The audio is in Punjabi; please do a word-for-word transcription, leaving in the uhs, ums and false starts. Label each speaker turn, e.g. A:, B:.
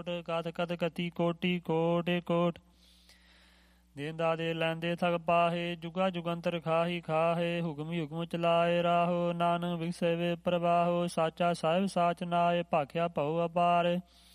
A: ਕੋਟ ਕਥ ਕਥ ਕਤੀ ਕੋਟੀ ਕੋਟੇ ਕੋਟ। ਦੇਂਦਾ ਦੇ ਲੈਂਦੇ ਥਗ ਪਾਹੇ ਜੁਗਾ ਜੁਗੰਤਰ ਖਾਹੀ ਖਾਹੇ। ਹੁਕਮ ਹੁਕਮ ਚਲਾਏ ਰਾਹੋ ਨਾਨਕ ਵਿਗਸੇ ਵੇ ਪ੍ਰਵਾਹੋ। ਸਾਚਾ ਸਾਹਿਬ ਸਾਚ ਨਾਏ ਭਾਖਿਆ ਭਉ ਅਪਾਰ।